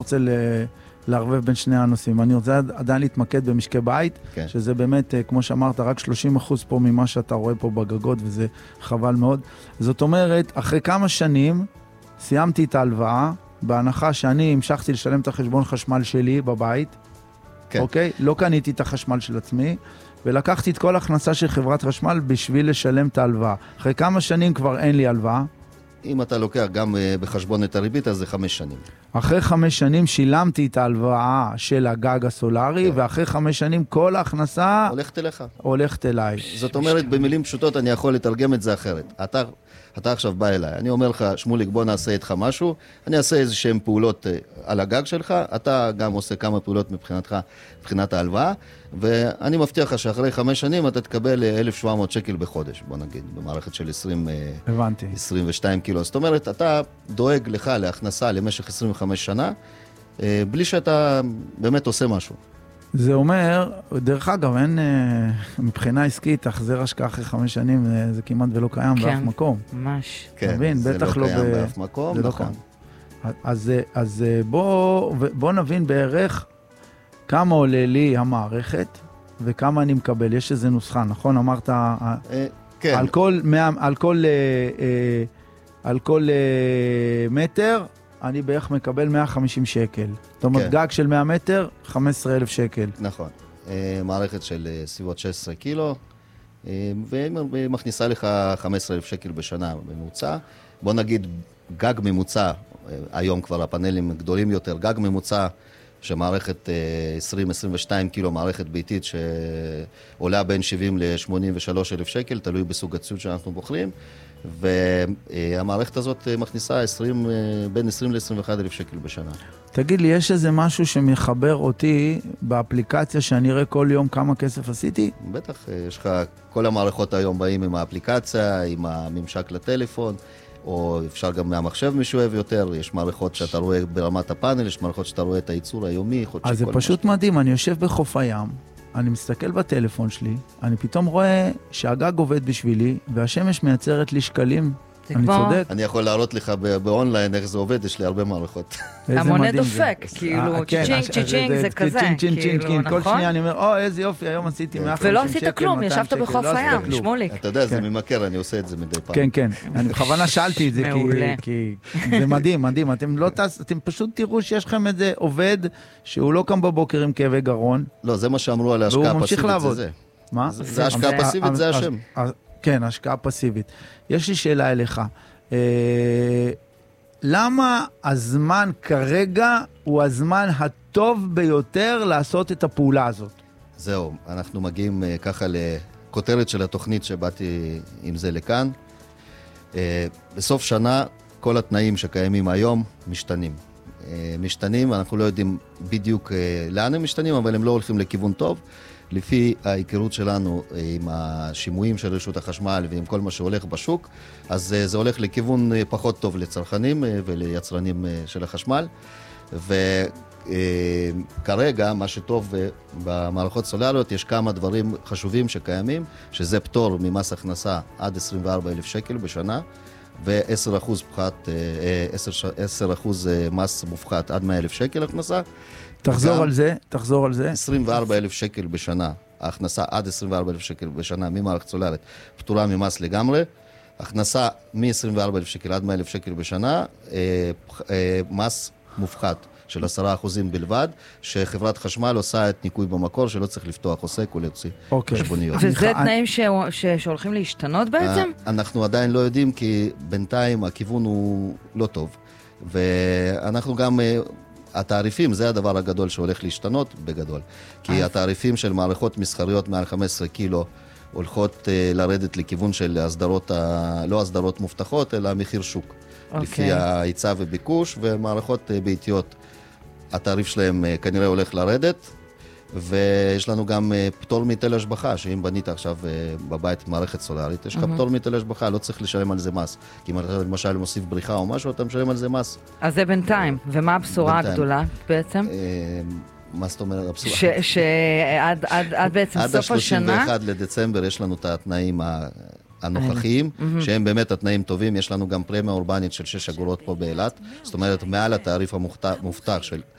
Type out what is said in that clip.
רוצה לערבב בין שני הנושאים. אני רוצה עדיין להתמקד במשקי בית, כן. שזה באמת, כמו שאמרת, רק 30% פה ממה שאתה רואה פה בגגות, וזה חבל מאוד. זאת אומרת, אחרי כמה שנים סיימתי את ההלוואה, בהנחה שאני המשכתי לשלם את החשבון חשמל שלי בבית, כן. אוקיי? לא קניתי את החשמל של עצמי, ולקחתי את כל ההכנסה של חברת חשמל בשביל לשלם את ההלוואה. אחרי כמה שנים כבר אין לי הלוואה. אם אתה לוקח גם בחשבון את הריבית, אז זה 5 שנים. אחרי 5 שנים שילמתי את ההלוואה של הגג הסולרי, כן. ואחרי 5 שנים כל ההכנסה הולכת אליך. הולכת אליי. זאת אומרת, במילים פשוטות אני יכול לתרגם את זה אחרת. אתה עכשיו בא אליי, אני אומר לך, שמוליק, בוא נעשה איתך משהו, אני אעשה איזשהם פעולות על הגג שלך, אתה גם עושה כמה פעולות מבחינת ההלוואה, ואני מבטיח לך שאחרי 5 שנים אתה תקבל 1,700 שקל בחודש, בוא נגיד, במערכת של 22 קילו. זאת אומרת, אתה דואג לך להכנסה למשך 25 שנה, בלי שאתה באמת עושה משהו. זה אומר, דרך אגב, אין מבחינה עסקית, החזר השקעה אחרי 5 שנים, זה כמעט ולא קיים באף מקום. ממש. כן, זה לא קיים באף מקום, נכון. אז בוא נבין בערך כמה עולה לי המערכת, וכמה אני מקבל. יש איזה נוסחה, נכון? אמרת, כן. על כל מטר, אני בערך מקבל 150 שקל. זאת אומרת, גג של 100 מטר, 15,000 שקל. נכון. מערכת של סביבות 16 קילו, ומכניסה לך 15,000 שקל בשנה בממוצע. בוא נגיד, גג ממוצע, היום כבר הפאנלים גדולים יותר, גג ממוצע שמערכת 20-22 קילו, מערכת ביתית שעולה בין 70 ל-83,000 שקל, תלוי בסוג הציוד שאנחנו בוחרים. והמערכת הזאת מכניסה בין 20 ל-21,000 שקל בשנה. תגיד לי, יש איזה משהו שמחבר אותי באפליקציה שאני אראה כל יום כמה כסף עשיתי? בטח, יש לך, כל המערכות היום באים עם האפליקציה, עם הממשק לטלפון, או אפשר גם מהמחשב משואב יותר, יש מערכות שאתה רואה ברמת הפאנל, יש מערכות שאתה רואה את הייצור היומי, חודשי. אז זה פשוט מדהים, אני יושב בחוף הים, אני מסתכל בטלפון שלי, אני פתאום רואה שהגג עובד בשבילי, והשמש מייצרת לי שקלים. אני צודק? אני יכול להראות לך באונליין איך זה עובד, יש לי הרבה מערכות. המונה דופק, כאילו, צ'ינג, צ'ינג, זה כזה, כאילו, נכון? כל שנייה אני אומר, איזה יופי, היום עשיתי 150 שקל, ולא עשית כלום, ישבת בחוף הים, שמוליק. אתה יודע, זה ממכר, אני עושה את זה מדי פעם. כן, כן, אני בכוונה שאלתי את זה, כי זה מדהים, מדהים, אתם פשוט תראו שיש לכם את זה עובד, שהוא לא קם בבוקר עם כאבי גרון. לא, זה מה שאמרו על ההשקעה הפסיבית, זה זה. מה? זה השקעה פסיבית, זה השם. כן, השקעה פסיבית. יש לי שאלה אליך. למה הזמן כרגע הוא הזמן הטוב ביותר לעשות את הפעולה הזאת? זהו, אנחנו מגיעים ככה לכותרת של התוכנית שבאתי עם זה לכאן. בסוף שנה כל התנאים שקיימים היום משתנים. משתנים, אנחנו לא יודעים בדיוק לאן הם משתנים, אבל הם לא הולכים לכיוון טוב. לפי ההיכרות שלנו עם השימועים של רשות החשמל ועם כל מה שהולך בשוק, אז זה הולך לכיוון פחות טוב לצרכנים וליצרנים של החשמל. וכרגע מה שטוב במערכות סולריות, יש כמה דברים חשובים שקיימים, שזה פטור ממס הכנסה עד 24,000 שקל בשנה, ו10% מס מופחת עד 100,000 שקל הכנסה. תחזור על זה. 24,000 שקל בשנה, ההכנסה עד 24,000 שקל בשנה ממערכת סולרית, פטורה ממס לגמרי. הכנסה מ-24,000 שקל עד 100,000 שקל בשנה, מס מופחת של 10% בלבד, שחברת חשמל עושה את ניקוי במקור, שלא צריך לפתוח עוסק ולהוציא חשבוניות. וזה תנאים שהולכים להשתנות בעצם? אנחנו עדיין לא יודעים, כי בינתיים הכיוון הוא לא טוב. ואנחנו גם... התעריפים זה הדבר הגדול שהולך להשתנות בגדול. כי התעריפים של מערכות מסחריות מעל 15 קילו הולכות לרדת לכיוון של הסדרות, לא הסדרות מובטחות, אלא מחיר שוק. לפי ההיצע וביקוש, ומערכות ביתיות, התעריף שלהם כנראה הולך לרדת, ויש לנו גם פטור מיטל השבחה, שאם בנית עכשיו בבית מערכת סולרית, יש לך פטור מיטל השבחה, לא צריך לשלם על זה מס. כי אם אתה למשל מוסיף בריחה או משהו, אתה משלם על זה מס. אז זה בינתיים. ומה הבשורה הגדולה בעצם? מה זאת אומרת הבשורה? שעד בעצם סוף השנה... עד ה-31 לדצמבר יש לנו את התנאים הנוכחיים, שהם באמת התנאים טובים. יש לנו גם פרמיה אורבנית של 6 אגורות פה באילת, זאת אומרת מעל התעריף המובטח של